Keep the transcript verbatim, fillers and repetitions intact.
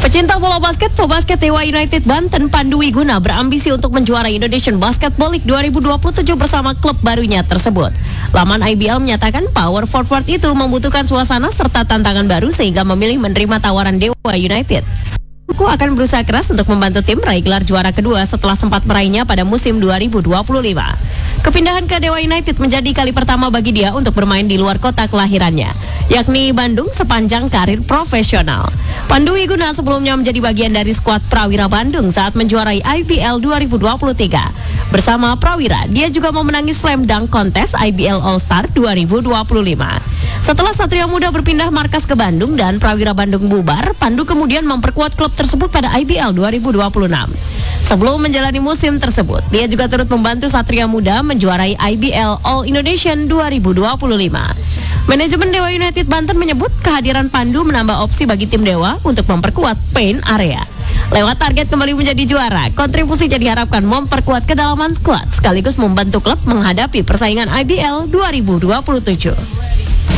Pecinta bola basket, pebasket Dewa United Banten Pandu Wiguna berambisi untuk menjuarai Indonesian Basketball League dua ribu dua puluh tujuh bersama klub barunya tersebut. Laman I B L menyatakan power forward itu membutuhkan suasana serta tantangan baru sehingga memilih menerima tawaran Dewa United. Aku akan berusaha keras untuk membantu tim meraih gelar juara kedua setelah sempat meraihnya pada musim dua ribu dua puluh lima. Kepindahan ke Dewa United menjadi kali pertama bagi dia untuk bermain di luar kota kelahirannya, yakni Bandung sepanjang karir profesional. Pandu Wiguna sebelumnya menjadi bagian dari skuad Prawira Bandung saat menjuarai I B L dua ribu dua puluh tiga. Bersama Prawira, dia juga memenangi Slam Dunk Contest I B L All-Star dua ribu dua puluh lima. Setelah Satria Muda berpindah markas ke Bandung dan Prawira Bandung bubar, Pandu kemudian memperkuat klub tersebut pada I B L dua ribu dua puluh enam. Sebelum menjalani musim tersebut, dia juga turut membantu Satria Muda menjuarai I B L All Indonesian dua ribu dua puluh lima. Manajemen Dewa United Banten menyebut kehadiran Pandu menambah opsi bagi tim Dewa untuk memperkuat paint area. Lewat target kembali menjadi juara, kontribusinya diharapkan memperkuat kedalaman skuad sekaligus membantu klub menghadapi persaingan I B L dua ribu dua puluh tujuh.